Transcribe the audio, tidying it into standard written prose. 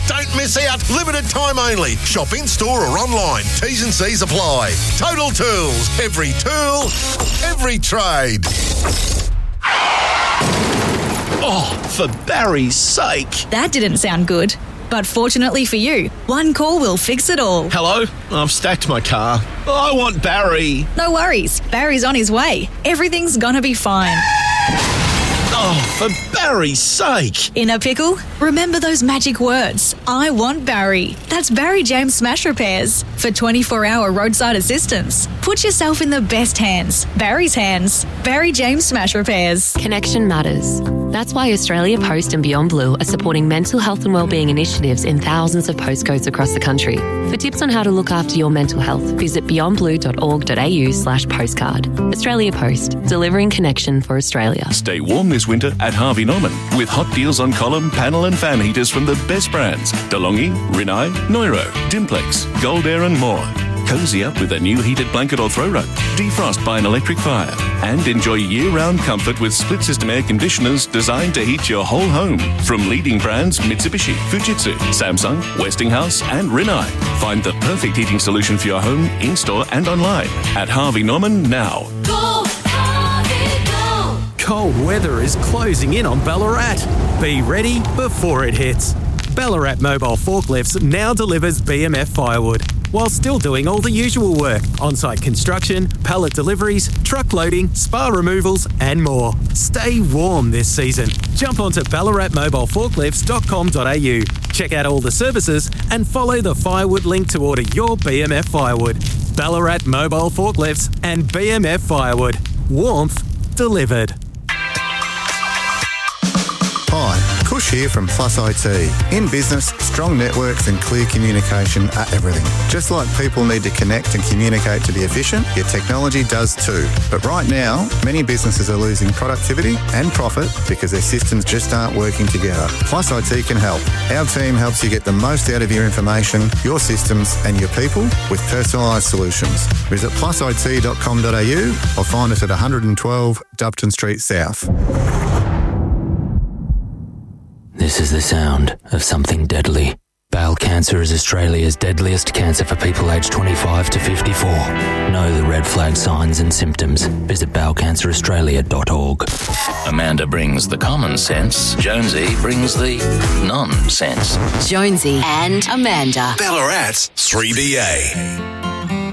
Don't miss out. Limited time only. Shop in-store or online. T's and C's apply. Total Tools. Every tool, every trade. Oh, for Barry's sake. That didn't sound good. But fortunately for you, one call will fix it all. Hello? I've stacked my car. I want Barry. No worries. Barry's on his way. Everything's gonna be fine. Oh, for Barry's sake. In a pickle? Remember those magic words. I want Barry. That's Barry James Smash Repairs. For 24-hour roadside assistance. Put yourself in the best hands. Barry's hands. Barry James Smash Repairs. Connection matters. That's why Australia Post and Beyond Blue are supporting mental health and wellbeing initiatives in thousands of postcodes across the country. For tips on how to look after your mental health, visit beyondblue.org.au/postcard. Australia Post, delivering connection for Australia. Stay warm this winter at Harvey Norman with hot deals on column, panel and fan heaters from the best brands. DeLonghi, Rinnai, Neuro, Dimplex, Gold Air and more. Cozy up with a new heated blanket or throw rug. Defrost by an electric fire. And enjoy year-round comfort with split-system air conditioners designed to heat your whole home. From leading brands Mitsubishi, Fujitsu, Samsung, Westinghouse and Rinnai. Find the perfect heating solution for your home, in-store and online at Harvey Norman now. Go, Harvey, go! Cold weather is closing in on Ballarat. Be ready before it hits. Ballarat Mobile Forklifts now delivers BMF firewood, while still doing all the usual work, on-site construction, pallet deliveries, truck loading, spa removals and more. Stay warm this season. Jump onto ballaratmobileforklifts.com.au. Check out all the services and follow the firewood link to order your BMF firewood. Ballarat Mobile Forklifts and BMF Firewood. Warmth delivered. Hi, Kush here from Plus IT. In business, strong networks and clear communication are everything. Just like people need to connect and communicate to be efficient, your technology does too. But right now, many businesses are losing productivity and profit because their systems just aren't working together. Plus IT can help. Our team helps you get the most out of your information, your systems and your people with personalised solutions. Visit plusit.com.au or find us at 112 Dupton Street South. This is the sound of something deadly. Bowel cancer is Australia's deadliest cancer for people aged 25 to 54. Know the red flag signs and symptoms. Visit bowelcanceraustralia.org. Amanda brings the common sense. Jonesy brings the nonsense. Jonesy and Amanda. Ballarat's 3BA.